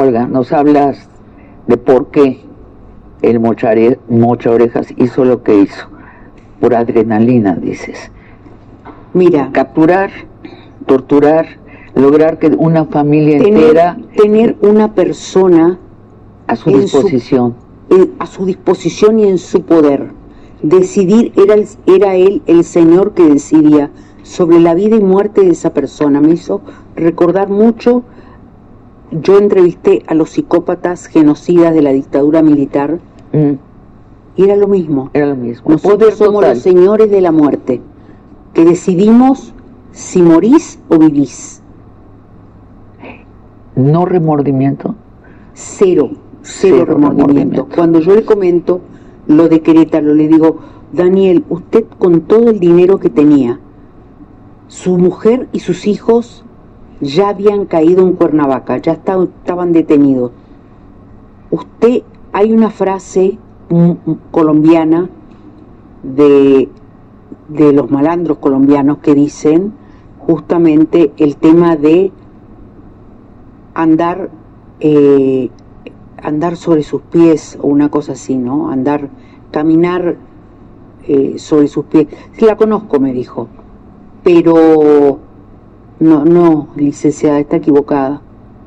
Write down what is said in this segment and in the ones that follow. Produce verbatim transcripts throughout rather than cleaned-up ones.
Olga, nos hablas de por qué el Mochare, Mocha Orejas hizo lo que hizo. Por adrenalina, dices. Mira, capturar, torturar, lograr que una familia tener, entera... Tener una persona... A su disposición. Su, en, a su disposición y en su poder. Decidir, era, el, era él el señor que decidía sobre la vida y muerte de esa persona. Me hizo recordar mucho... Yo entrevisté a los psicópatas genocidas de la dictadura militar mm. y era lo mismo. Era lo mismo. Nosotros somos total. Los señores de la muerte, que decidimos si morís o vivís. ¿No remordimiento? Cero, cero, cero remordimiento. remordimiento. Cuando yo le comento lo de Querétaro, le digo, Daniel, usted con todo el dinero que tenía, su mujer y sus hijos ya habían caído en Cuernavaca, ya está, estaban detenidos. Usted, hay una frase mm, colombiana de, de los malandros colombianos que dicen justamente el tema de andar eh, andar sobre sus pies o una cosa así, ¿no? Andar, caminar eh, sobre sus pies. Sí, la conozco, me dijo, pero no, no, licenciada, está equivocada.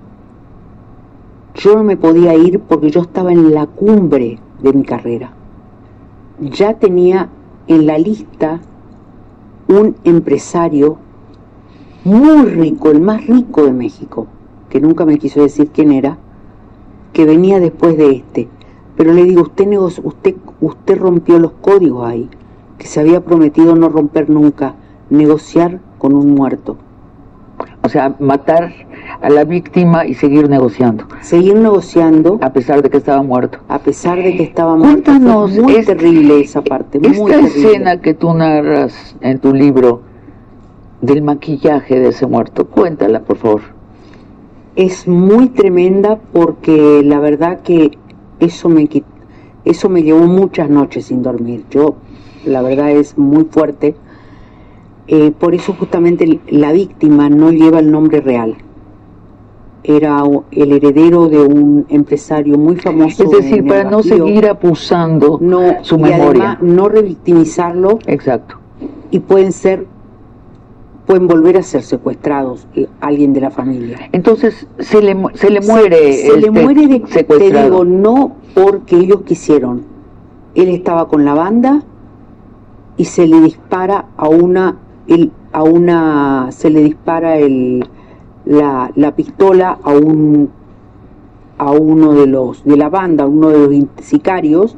Yo no me podía ir porque yo estaba en la cumbre de mi carrera. Ya tenía en la lista un empresario muy rico, el más rico de México, que nunca me quiso decir quién era, que venía después de este. Pero le digo, usted, negocio, usted, usted rompió los códigos ahí, que se había prometido no romper nunca, negociar con un muerto. O sea, matar a la víctima y seguir negociando. Seguir negociando. A pesar de que estaba muerto. A pesar de que estaba muerto. Cuéntanos. Fue muy es, terrible esa parte. Muy esta terrible. escena que tú narras en tu libro del maquillaje de ese muerto. Cuéntala, por favor. Es muy tremenda porque la verdad que eso me, eso me llevó muchas noches sin dormir. Yo, la verdad es muy fuerte. Eh, por eso justamente la víctima no lleva el nombre real. Era el heredero de un empresario muy famoso. Es decir, para no seguir abusando no, su y memoria. Además, no revictimizarlo. Exacto. Y pueden ser, pueden volver a ser secuestrados alguien de la familia. Entonces se le se le muere. Se, se este le muere de, secuestrado. Te digo, no porque ellos quisieron. Él estaba con la banda y se le dispara a una El, a una se le dispara el, la, la pistola a un a uno de los de la banda, a uno de los sicarios,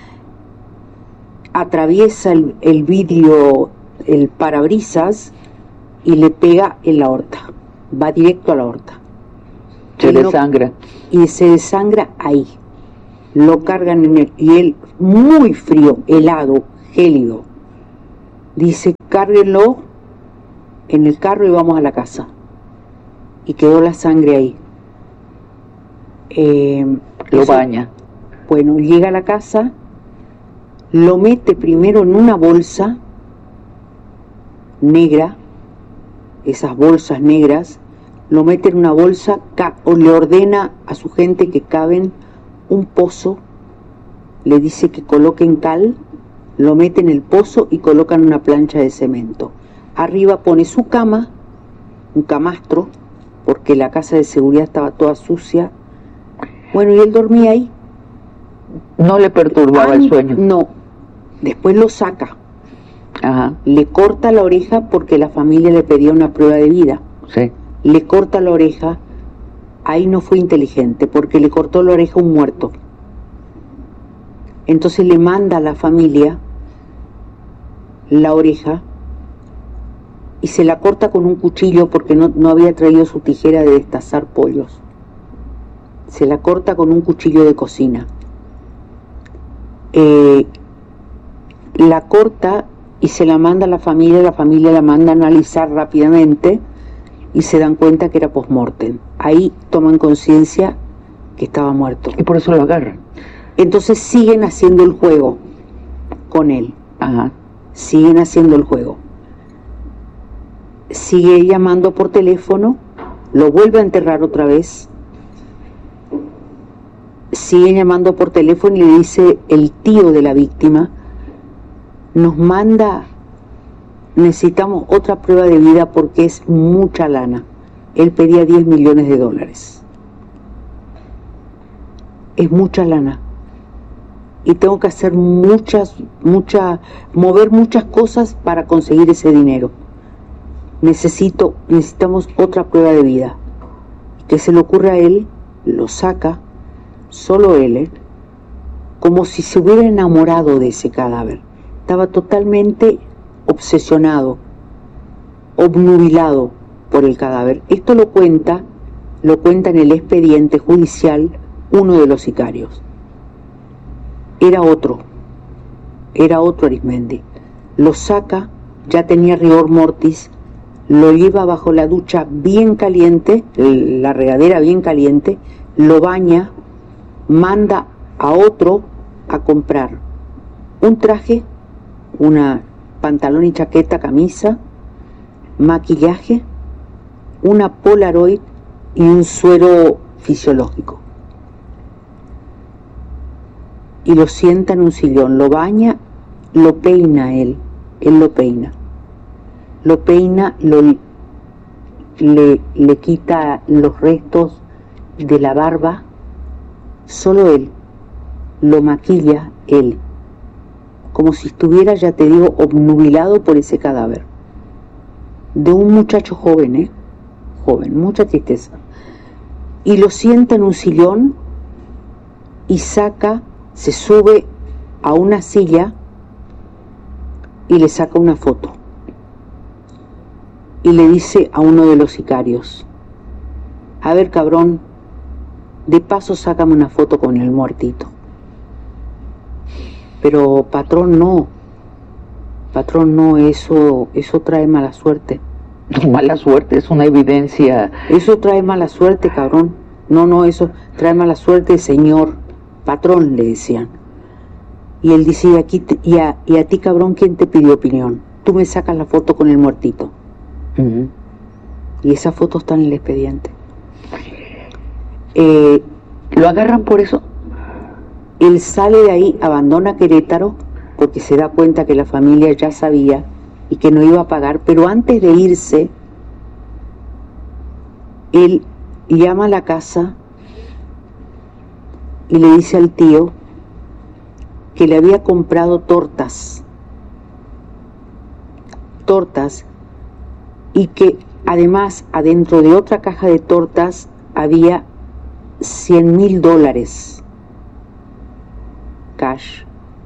atraviesa el, el vidrio, el parabrisas y le pega en la aorta, va directo a la aorta. Se desangra. Y se desangra ahí. Lo cargan en el, y él muy frío, helado, gélido. Dice, cárguenlo en el carro y vamos a la casa. Y quedó la sangre ahí. Eh, lo eso, baña. Bueno, llega a la casa, lo mete primero en una bolsa negra, esas bolsas negras, lo mete en una bolsa, o le ordena a su gente que caven un pozo, le dice que coloquen cal, lo mete en el pozo y colocan una plancha de cemento. Arriba pone su cama, un camastro, porque la casa de seguridad estaba toda sucia. Bueno, y él dormía ahí. ¿No le perturbaba Ay, el sueño? No. Después lo saca. Ajá. Le corta la oreja porque la familia le pedía una prueba de vida. Sí. Le corta la oreja. Ahí no fue inteligente porque le cortó la oreja a un muerto. Entonces le manda a la familia la oreja y se la corta con un cuchillo porque no, no había traído su tijera de destazar pollos. Se la corta con un cuchillo de cocina. Eh, la corta y se la manda a la familia, la familia la manda a analizar rápidamente y se dan cuenta que era post-mortem. Ahí toman conciencia que estaba muerto. Y por eso lo agarran. Entonces siguen haciendo el juego con él. Ajá. Siguen haciendo el juego. Sigue llamando por teléfono, lo vuelve a enterrar otra vez sigue llamando por teléfono y le dice el tío de la víctima, nos manda, necesitamos otra prueba de vida porque es mucha lana. Él pedía diez millones de dólares. Es mucha lana. Y tengo que hacer muchas, muchas, mover muchas cosas para conseguir ese dinero. Necesito, necesitamos otra prueba de vida. Que se le ocurre a él, lo saca, solo él, ¿eh? Como si se hubiera enamorado de ese cadáver. Estaba totalmente obsesionado, obnubilado por el cadáver. Esto lo cuenta, lo cuenta en el expediente judicial uno de los sicarios. Era otro, era otro Arismendi. Lo saca, ya tenía rigor mortis, lo lleva bajo la ducha bien caliente, la regadera bien caliente, lo baña, manda a otro a comprar un traje, una pantalón y chaqueta, camisa, maquillaje, una Polaroid y un suero fisiológico. Y lo sienta en un sillón, lo baña, lo peina él, él lo peina. Lo peina, lo, le, le quita los restos de la barba, solo él, lo maquilla él, como si estuviera, ya te digo, obnubilado por ese cadáver. De un muchacho joven, ¿eh? Joven, mucha tristeza. Y lo sienta en un sillón y saca, se sube a una silla y le saca una foto. Y le dice a uno de los sicarios, a ver cabrón, de paso sácame una foto con el muertito. Pero patrón no, patrón no, eso, eso trae mala suerte. No, mala suerte, es una evidencia. Eso trae mala suerte, cabrón. No, no, eso trae mala suerte, señor. Patrón, le decían. Y él dice, y, aquí te, y, a, y a ti, cabrón, ¿quién te pidió opinión? Tú me sacas la foto con el muertito. Uh-huh. Y esa foto está en el expediente. Eh, ¿Lo agarran por eso? Él sale de ahí, abandona Querétaro, porque se da cuenta que la familia ya sabía y que no iba a pagar, pero antes de irse, él llama a la casa y le dice al tío que le había comprado tortas, tortas, y que además adentro de otra caja de tortas había cien mil dólares cash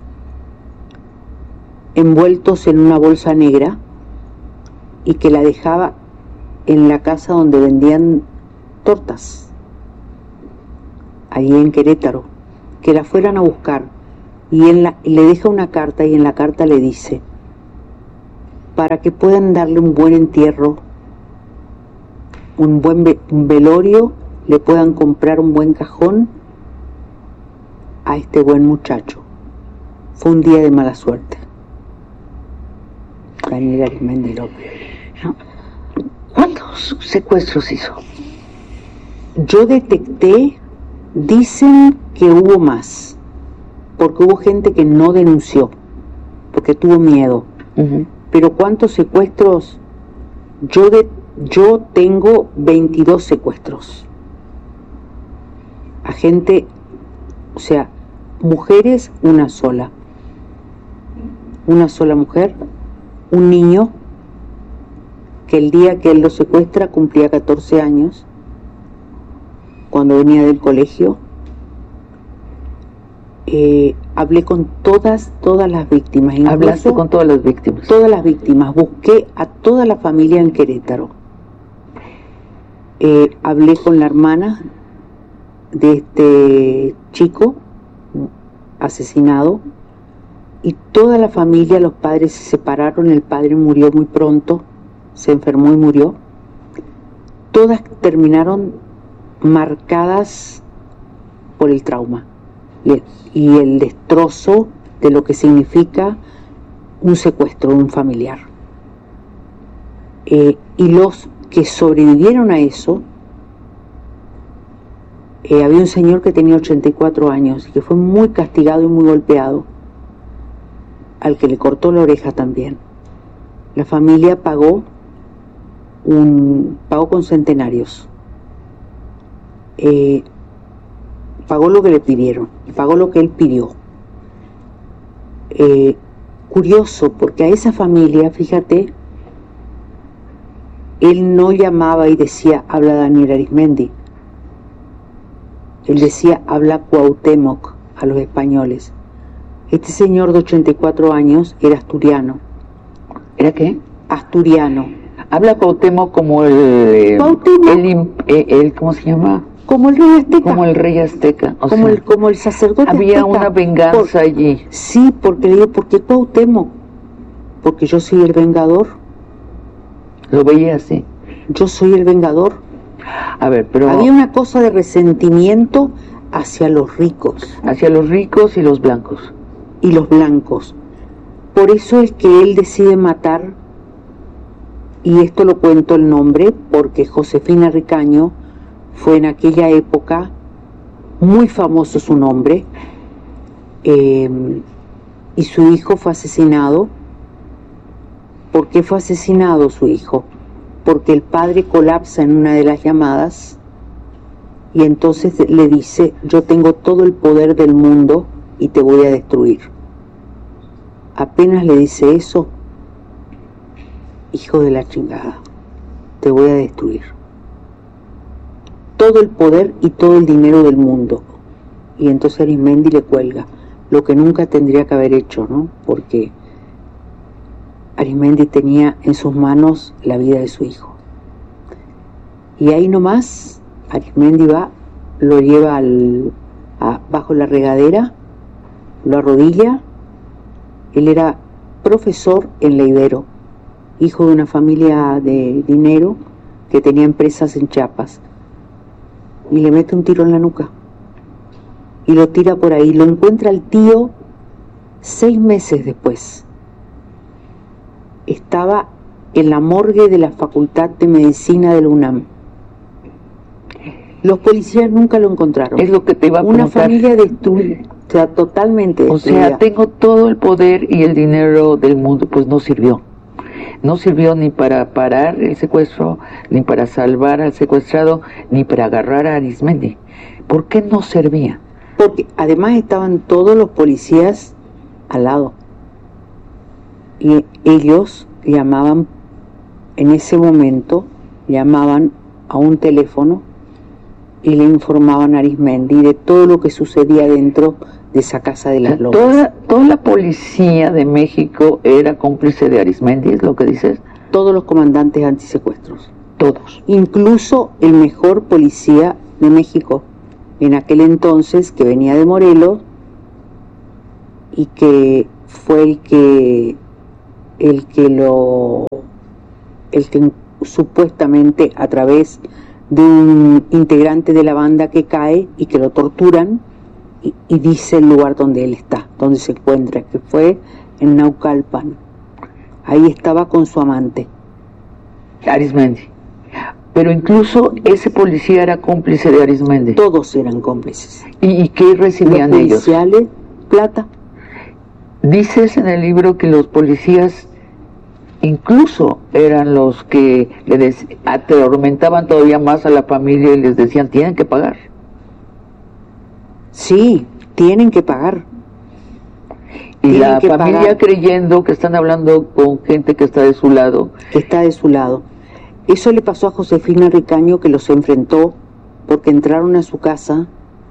envueltos en una bolsa negra y que la dejaba en la casa donde vendían tortas ahí en Querétaro, que la fueran a buscar, y él la, le deja una carta y en la carta le dice, para que puedan darle un buen entierro, un buen ve- un velorio, le puedan comprar un buen cajón a este buen muchacho. Fue un día de mala suerte. Daniel Arismendi López. ¿Cuántos secuestros hizo? Yo detecté, dicen que hubo más, porque hubo gente que no denunció, porque tuvo miedo. Uh-huh. Pero ¿cuántos secuestros? Yo, de, yo tengo veintidós secuestros. A gente, o sea, mujeres, una sola. Una sola mujer, un niño que el día que él lo secuestra cumplía catorce años, cuando venía del colegio. Eh, hablé con todas, todas las víctimas. ¿Hablaste con todas las víctimas? Todas las víctimas. Busqué a toda la familia en Querétaro. Eh, hablé con la hermana de este chico asesinado y toda la familia, los padres se separaron, el padre murió muy pronto, se enfermó y murió. Todas terminaron marcadas por el trauma y el, y el destrozo de lo que significa un secuestro de un familiar. Eh, y los que sobrevivieron a eso eh, había un señor que tenía ochenta y cuatro años y que fue muy castigado y muy golpeado, al que le cortó la oreja también. La familia pagó un pagó con centenarios, eh, pagó lo que le pidieron, pagó lo que él pidió. Eh, curioso, porque a esa familia, fíjate, él no llamaba y decía habla Daniel Arizmendi, él decía habla Cuauhtémoc a los españoles. Este señor de ochenta y cuatro años era asturiano. ¿Era qué? Asturiano. Habla Cuauhtémoc como el, Cuauhtémoc. el, el, el ¿cómo se llama? Como el rey azteca. Como el rey azteca. O como, sea, el, como el sacerdote había azteca. una venganza Por, allí. Sí, porque le digo, ¿por qué Cuauhtémoc? Porque yo soy el vengador. Lo veía así. Yo soy el vengador. A ver, pero... Había una cosa de resentimiento hacia los ricos. Hacia los ricos y los blancos. Y los blancos. Por eso es que él decide matar, y esto lo cuento el nombre, porque Josefina Ricaño fue en aquella época muy famoso su nombre, eh, y su hijo fue asesinado. ¿Por qué fue asesinado su hijo? Porque el padre colapsa en una de las llamadas y entonces le dice, yo tengo todo el poder del mundo y te voy a destruir. Apenas le dice eso, hijo de la chingada, te voy a destruir. Todo el poder y todo el dinero del mundo. Y entonces Arizmendi le cuelga, lo que nunca tendría que haber hecho, ¿no? Porque Arizmendi tenía en sus manos la vida de su hijo. Y ahí nomás, Arizmendi va, lo lleva al, a, bajo la regadera, lo arrodilla. Él era profesor en La Ibero, hijo de una familia de dinero que tenía empresas en Chiapas. Y le mete un tiro en la nuca. Y lo tira por ahí. Lo encuentra el tío seis meses después. Estaba en la morgue de la Facultad de Medicina de la UNAM. Los policías nunca lo encontraron. Es lo que te iba a Una preguntar. familia destruida, o sea, totalmente destruida. O sea, tengo todo el poder y el dinero del mundo, pues no sirvió. No sirvió ni para parar el secuestro, ni para salvar al secuestrado, ni para agarrar a Arizmendi. ¿Por qué no servía? Porque además estaban todos los policías al lado. Y ellos llamaban, en ese momento, llamaban a un teléfono y le informaban a Arizmendi de todo lo que sucedía dentro de esa casa de las lomas. Toda, toda la policía de México era cómplice de Arizmendi, ¿es lo que dices? Todos los comandantes antisecuestros. Todos. Incluso el mejor policía de México, en aquel entonces, que venía de Morelos, y que fue el que el que lo el que supuestamente a través de un integrante de la banda que cae y que lo torturan y, y dice el lugar donde él está, donde se encuentra, que fue en Naucalpan. Ahí estaba con su amante. Arizmendi. Pero incluso ese policía era cómplice de Arizmendi. Todos eran cómplices. ¿Y, y qué recibían los ellos? Policiales, plata. Dices en el libro que los policías incluso eran los que le atormentaban todavía más a la familia y les decían, tienen que pagar. Sí, tienen que pagar. Y tienen la que familia pagar. creyendo que están hablando con gente que está de su lado. Que está de su lado. Eso le pasó a Josefina Ricaño, que los enfrentó porque entraron a su casa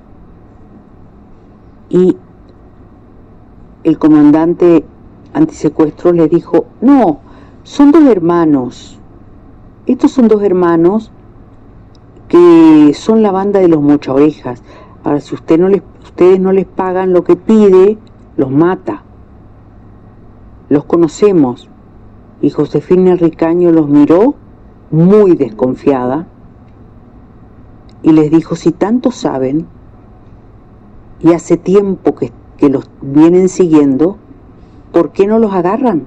y el comandante antisecuestro les dijo, no, son dos hermanos, estos son dos hermanos que son la banda de los mochaorejas. Ahora, si usted no les, ustedes no les pagan lo que pide, los mata. Los conocemos. Y Josefina Ricaño los miró muy desconfiada y les dijo, si tanto saben y hace tiempo que, que los vienen siguiendo, ¿por qué no los agarran?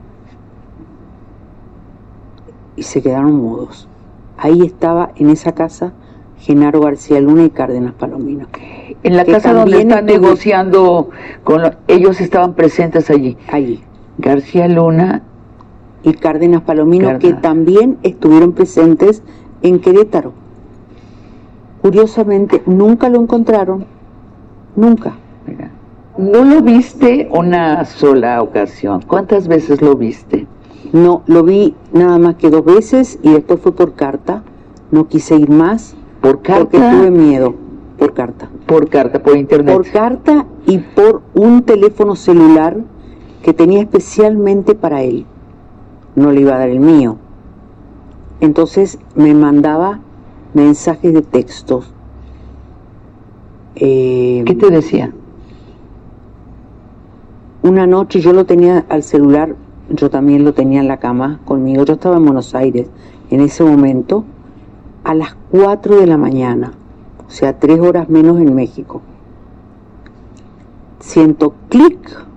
Y se quedaron mudos. Ahí estaba en esa casa Genaro García Luna y Cárdenas Palomino. En la casa donde están estuvo... negociando, con lo... ellos estaban presentes allí. Allí. García Luna y Cárdenas Palomino, Cárdenas. Que también estuvieron presentes en Querétaro. Curiosamente, nunca lo encontraron. Nunca. Mira. ¿No lo viste una sola ocasión? ¿Cuántas veces lo viste? No, lo vi nada más que dos veces y después fue por carta. No quise ir más. ¿Por carta? Porque tuve miedo. Por carta. Por carta, por internet. Por carta y por un teléfono celular que tenía especialmente para él. No le iba a dar el mío. Entonces me mandaba mensajes de textos. Eh, ¿Qué te decía? Una noche yo lo tenía al celular, yo también lo tenía en la cama conmigo. Yo estaba en Buenos Aires en ese momento, a las cuatro de la mañana, o sea, tres horas menos en México. Siento clic,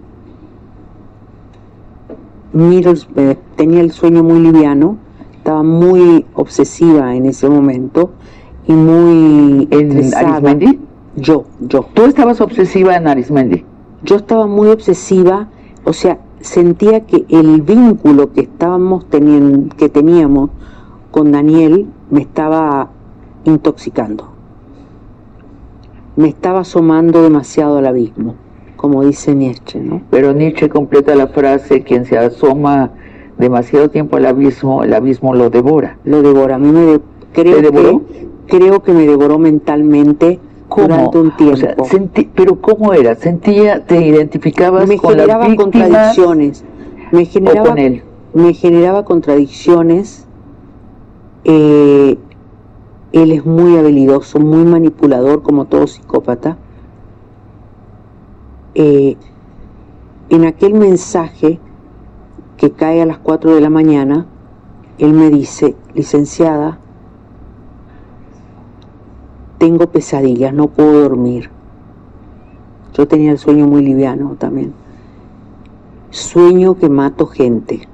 miro, eh, tenía el sueño muy liviano, estaba muy obsesiva en ese momento y muy ¿En Arismendi? Yo, yo. ¿Tú estabas obsesiva en Arismendi? Yo estaba muy obsesiva, o sea, sentía que el vínculo que estábamos teniendo, que teníamos con Daniel, me estaba intoxicando. Me estaba asomando demasiado al abismo, como dice Nietzsche, ¿no? Pero Nietzsche completa la frase: quien se asoma demasiado tiempo al abismo, el abismo lo devora. Lo devora. A mí me de, creo ¿Te devoró? Que, creo que me devoró mentalmente. ¿Cómo? Durante un tiempo. O sea, sentí, pero ¿cómo era? ¿Sentía, te identificabas me con las víctimas? Me generaba contradicciones. Me generaba, ¿O con él? Me generaba contradicciones. Eh, él es muy habilidoso, muy manipulador, como todo psicópata. Eh, en aquel mensaje que cae a las cuatro de la mañana, él me dice: licenciada, tengo pesadillas, no puedo dormir. Yo tenía el sueño muy liviano también. Sueño que mato gente.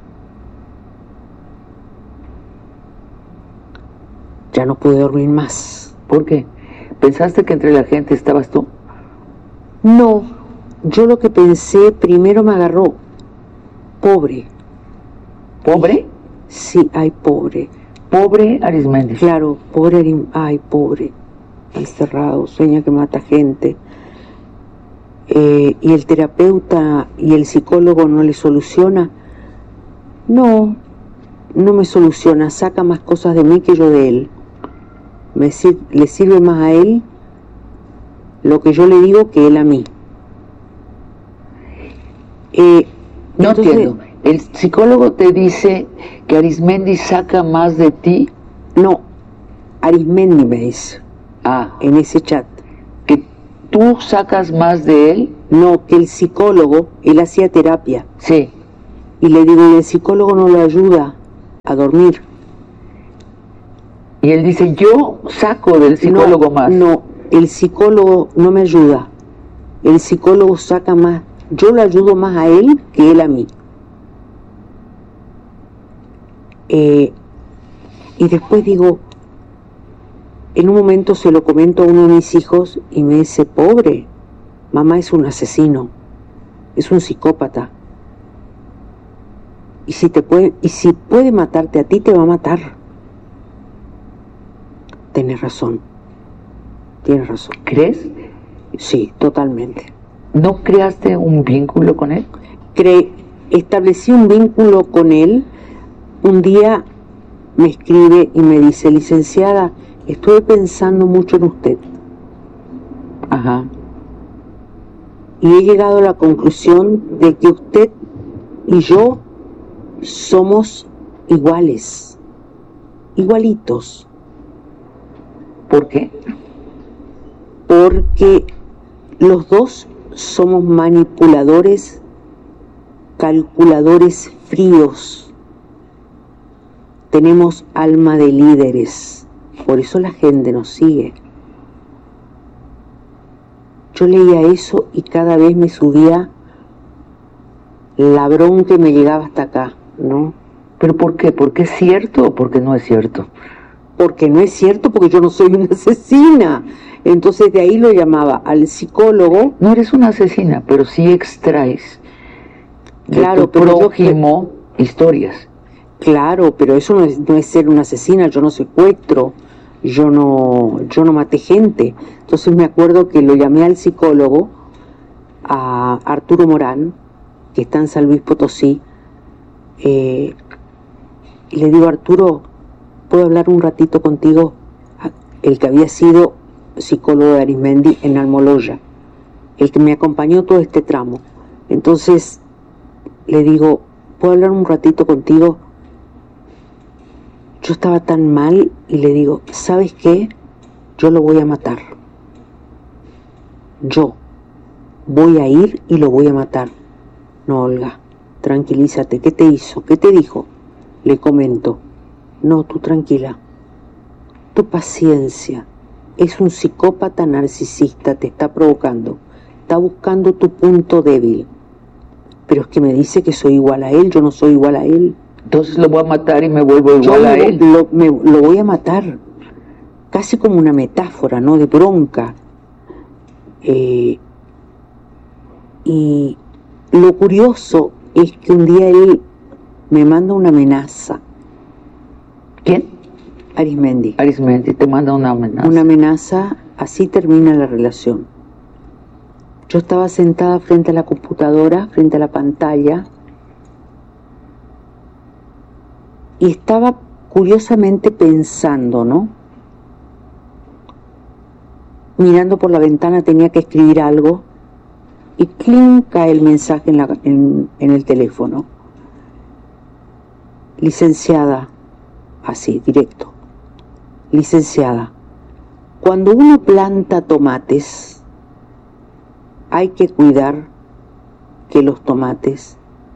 Ya no pude dormir más. ¿Por qué? ¿Pensaste que entre la gente estabas tú? No, yo lo que pensé, primero me agarró pobre. ¿Pobre? Sí, ay, pobre. Pobre Arismendi. Claro, pobre Arismendi, ay, pobre. Encerrado, sueña que mata gente. Eh, y el terapeuta y el psicólogo no le soluciona. No, no me soluciona, saca más cosas de mí que yo de él. Me sir- le sirve más a él lo que yo le digo que él a mí. Eh, no entonces, entiendo. ¿El psicólogo te dice que Arismendi saca más de ti? No, Arismendi me dice. Ah, en ese chat. ¿Que tú sacas más de él? No, que el psicólogo, él hacía terapia. Sí. Y le digo, y el psicólogo no le ayuda a dormir. Y él dice, yo saco del psicólogo no, más. No, el psicólogo no me ayuda. El psicólogo saca más. Yo le ayudo más a él que él a mí. Eh, y después digo, en un momento se lo comento a uno de mis hijos y me dice, pobre, mamá es un asesino, es un psicópata. Y si te puede, y si puede matarte a ti, te va a matar. Tienes razón. Tienes razón. ¿Crees? Sí, totalmente. ¿No creaste un vínculo con él? Cre- establecí un vínculo con él. Un día me escribe y me dice, licenciada, estuve pensando mucho en usted. Ajá. Y he llegado a la conclusión de que usted y yo somos iguales, igualitos. ¿Por qué? Porque los dos somos manipuladores, calculadores fríos. Tenemos alma de líderes. Por eso la gente nos sigue. Yo leía eso y cada vez me subía la bronca que me llegaba hasta acá, ¿no? ¿Pero por qué? ¿Porque es cierto o porque no es cierto? porque no es cierto, porque yo no soy una asesina. Entonces de ahí lo llamaba al psicólogo. No eres una asesina, pero sí extraes de claro, tu prójimo yo, historias. Claro, pero eso no es, no es ser una asesina. Yo no secuestro, yo no, yo no maté gente. Entonces me acuerdo que lo llamé al psicólogo, a Arturo Morán, que está en San Luis Potosí, eh, y le digo: Arturo, ¿puedo hablar un ratito contigo? El que había sido psicólogo de Arismendi en Almoloya, el que me acompañó todo este tramo. Entonces le digo: ¿puedo hablar un ratito contigo? Yo estaba tan mal, y le digo: ¿sabes qué? Yo lo voy a matar. Yo voy a ir y lo voy a matar. No, Olga, tranquilízate. ¿Qué te hizo? ¿Qué te dijo? Le comento. No, tú tranquila. Tu paciencia. Es un psicópata narcisista, te está provocando. Está buscando tu punto débil. Pero es que me dice que soy igual a él, yo no soy igual a él. Entonces lo voy a matar y me vuelvo igual yo a lo, él. Lo, me, lo voy a matar. Casi como una metáfora, ¿no? De bronca. Eh, y lo curioso es que un día él me manda una amenaza. ¿Quién? Arismendi. Arismendi te manda una amenaza. Una amenaza, así termina la relación. Yo estaba sentada frente a la computadora, frente a la pantalla, y estaba curiosamente pensando, ¿no? Mirando por la ventana, tenía que escribir algo, y ¡cling! Cae el mensaje en, la, en, en el teléfono. Licenciada, así, directo. Licenciada, cuando uno planta tomates, hay que cuidar que los tomates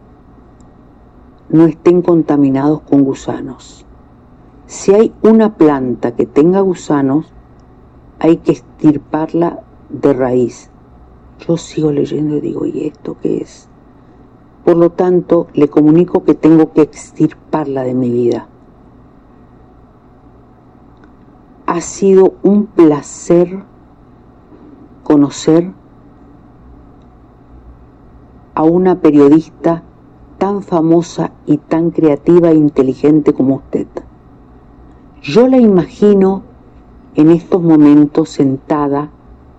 no estén contaminados con gusanos. Si hay una planta que tenga gusanos, hay que extirparla de raíz. Yo sigo leyendo y digo: ¿y esto qué es? Por lo tanto, le comunico que tengo que extirparla de mi vida. Ha sido un placer conocer a una periodista tan famosa y tan creativa e inteligente como usted. Yo la imagino en estos momentos sentada,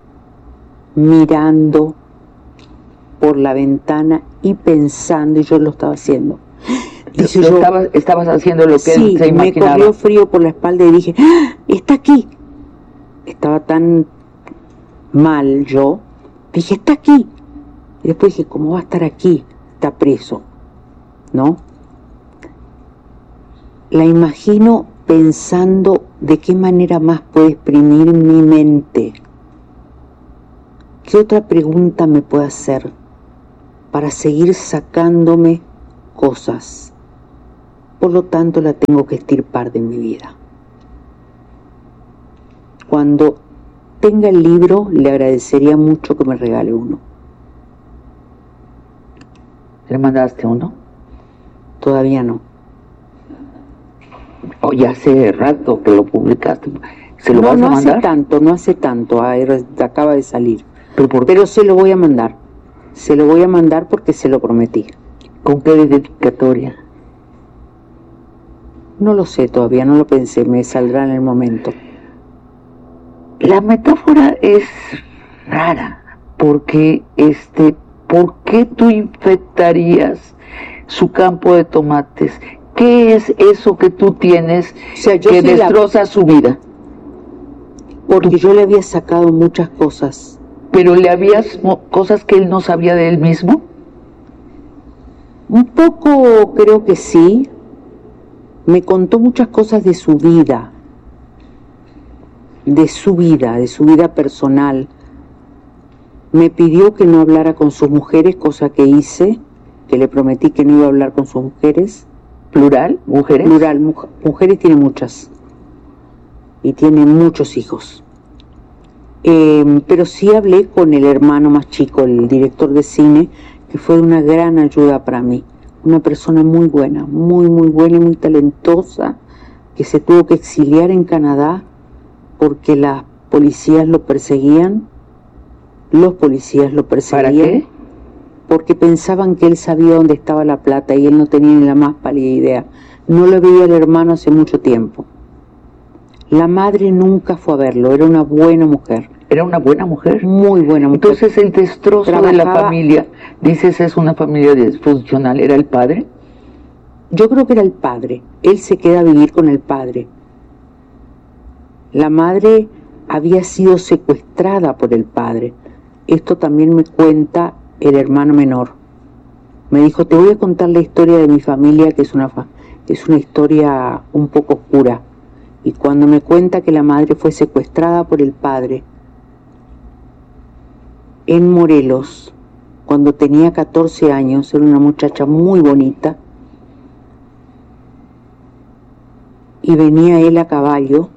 mirando por la ventana y pensando, y yo lo estaba haciendo. Dice, yo, estabas, estabas haciendo lo que sí, él se imaginaba. Me corrió frío por la espalda y dije: ¡ah! Está aquí. Estaba tan mal yo, dije: está aquí. Y después dije: ¿cómo va a estar aquí? Está preso, ¿no? La imagino pensando de qué manera más puede exprimir mi mente. ¿Qué otra pregunta me puede hacer para seguir sacándome cosas? Por lo tanto, la tengo que extirpar de mi vida. Cuando tenga el libro, le agradecería mucho que me regale uno. ¿Le mandaste uno? Todavía no. O ya hace rato que lo publicaste. ¿Se lo no, vas no a mandar? No hace tanto, no hace tanto. Acaba de salir. ¿Pero por qué? Pero se lo voy a mandar. Se lo voy a mandar porque se lo prometí. ¿Con qué dedicatoria? No lo sé todavía, no lo pensé, me saldrá en el momento. La metáfora es rara, porque este, ¿por qué tú infectarías su campo de tomates? ¿Qué es eso que tú tienes o sea, yo que destroza la... su vida? Porque tú... yo le había sacado muchas cosas. ¿Pero le habías cosas que él no sabía de él mismo? Un poco creo que sí. Me contó muchas cosas de su vida, de su vida, de su vida personal. Me pidió que no hablara con sus mujeres, cosa que hice, que le prometí que no iba a hablar con sus mujeres. ¿Plural? ¿Mujeres? Plural, muj- mujeres tiene muchas. Y tiene muchos hijos. Eh, pero sí hablé con el hermano más chico, el director de cine, que fue de una gran ayuda para mí. Una persona muy buena, muy, muy buena y muy talentosa, que se tuvo que exiliar en Canadá porque las policías lo perseguían. Los policías lo perseguían. ¿Para qué? Porque pensaban que él sabía dónde estaba la plata y él no tenía ni la más pálida idea. No lo veía el hermano hace mucho tiempo. La madre nunca fue a verlo, era una buena mujer. Era una buena mujer. Muy buena mujer. Entonces el destrozo Trabajaba... de la familia, dices, es una familia disfuncional, ¿era el padre? Yo creo que era el padre. Él se queda a vivir con el padre. La madre había sido secuestrada por el padre. Esto también me cuenta el hermano menor. Me dijo, te voy a contar la historia de mi familia, que es una, es una historia un poco oscura. Y cuando me cuenta que la madre fue secuestrada por el padre en Morelos, cuando tenía catorce años, era una muchacha muy bonita, y venía él a caballo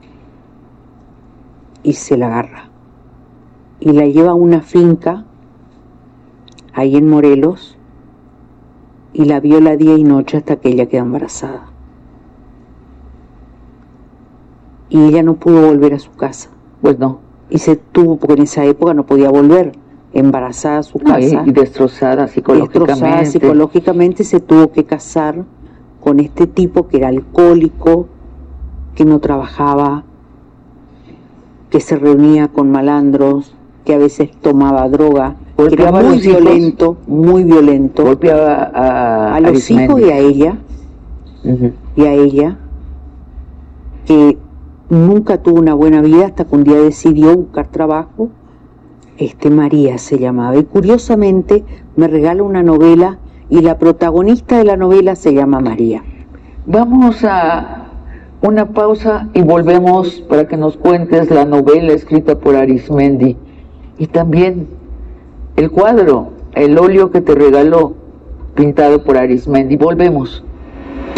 y se la agarra y la lleva a una finca ahí en Morelos y la viola día y noche hasta que ella queda embarazada. Y ella no pudo volver a su casa. Pues no. Y se tuvo, porque en esa época no podía volver, embarazada a su no, casa. Y destrozada psicológicamente. Destrozada psicológicamente, se tuvo que casar con este tipo que era alcohólico, que no trabajaba, que se reunía con malandros, que a veces tomaba droga, que era muy violento, muy violento. Golpeaba a, a los hijos y a ella, uh-huh. y a ella, que nunca tuvo una buena vida hasta que un día decidió buscar trabajo. Este María se llamaba, y curiosamente me regala una novela y la protagonista de la novela se llama María. Vamos a una pausa y volvemos para que nos cuentes la novela escrita por Arismendi y también el cuadro, el óleo que te regaló, pintado por Arismendi. Volvemos.